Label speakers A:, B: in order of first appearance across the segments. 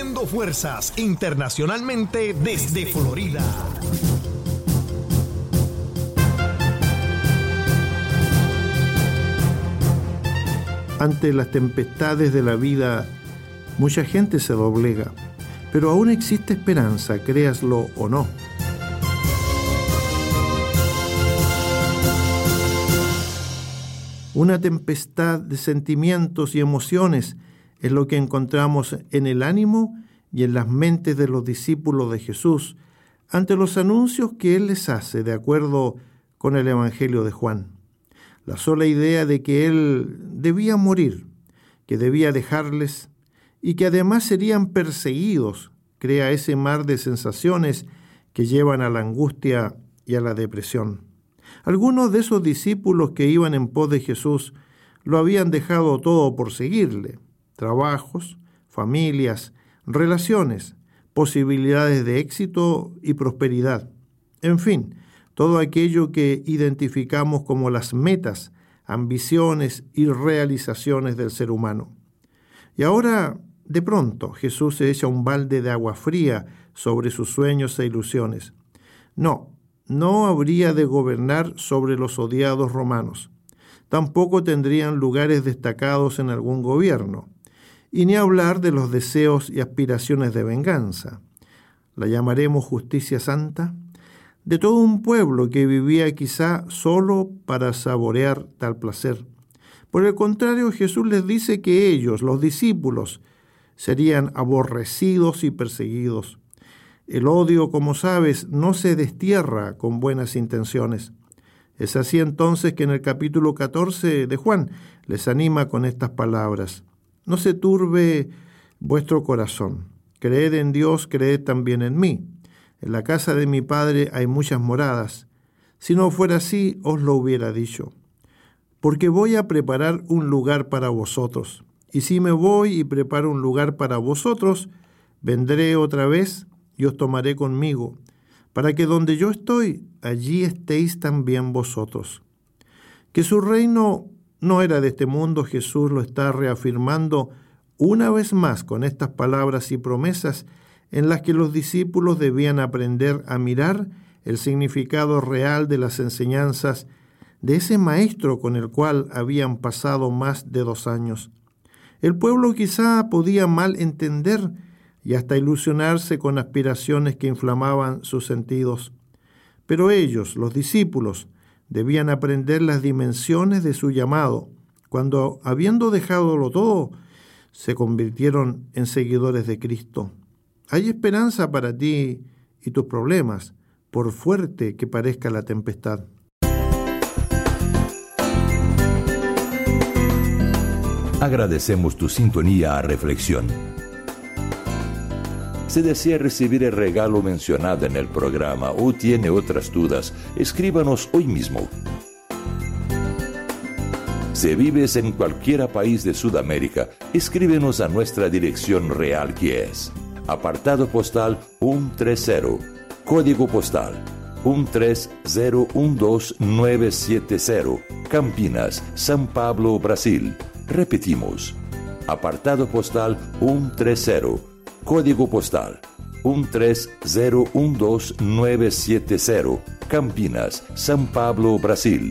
A: Uniendo fuerzas internacionalmente desde Florida.
B: Ante las tempestades de la vida, mucha gente se doblega, pero aún existe esperanza, créaslo o no. Una tempestad de sentimientos y emociones es lo que encontramos en el ánimo y en las mentes de los discípulos de Jesús ante los anuncios que Él les hace de acuerdo con el Evangelio de Juan. La sola idea de que Él debía morir, que debía dejarles y que además serían perseguidos, crea ese mar de sensaciones que llevan a la angustia y a la depresión. Algunos de esos discípulos que iban en pos de Jesús lo habían dejado todo por seguirle: trabajos, familias, relaciones, posibilidades de éxito y prosperidad. En fin, todo aquello que identificamos como las metas, ambiciones y realizaciones del ser humano. Y ahora, de pronto, Jesús se echa un balde de agua fría sobre sus sueños e ilusiones. No habría de gobernar sobre los odiados romanos. Tampoco tendrían lugares destacados en algún gobierno. Y ni hablar de los deseos y aspiraciones de venganza. ¿La llamaremos justicia santa? De todo un pueblo que vivía quizá solo para saborear tal placer. Por el contrario, Jesús les dice que ellos, los discípulos, serían aborrecidos y perseguidos. El odio, como sabes, no se destierra con buenas intenciones. Es así entonces que en el capítulo 14 de Juan les anima con estas palabras: no se turbe vuestro corazón. Creed en Dios, creed también en mí. En la casa de mi Padre hay muchas moradas. Si no fuera así, os lo hubiera dicho. Porque voy a preparar un lugar para vosotros. Y si me voy y preparo un lugar para vosotros, vendré otra vez y os tomaré conmigo, para que donde yo estoy, allí estéis también vosotros. Que su reino no era de este mundo, Jesús lo está reafirmando una vez más con estas palabras y promesas en las que los discípulos debían aprender a mirar el significado real de las enseñanzas de ese maestro con el cual habían pasado más de 2 años. El pueblo quizá podía mal entender y hasta ilusionarse con aspiraciones que inflamaban sus sentidos. Pero ellos, los discípulos, debían aprender las dimensiones de su llamado, cuando, habiendo dejadolo todo, se convirtieron en seguidores de Cristo. Hay esperanza para ti y tus problemas, por fuerte que parezca la tempestad.
C: Agradecemos tu sintonía a Reflexión. Si desea recibir el regalo mencionado en el programa o tiene otras dudas, escríbanos hoy mismo. Si vives en cualquier país de Sudamérica, escríbenos a nuestra dirección real, que es apartado postal 130, código postal 13012970, Campinas, São Paulo, Brasil. Repetimos, apartado postal 130, código postal 13012970, Campinas, São Paulo, Brasil.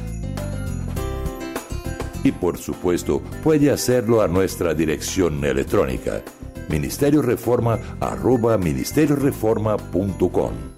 C: Y por supuesto, puede hacerlo a nuestra dirección electrónica, ministerioreforma@ministerioreforma.com.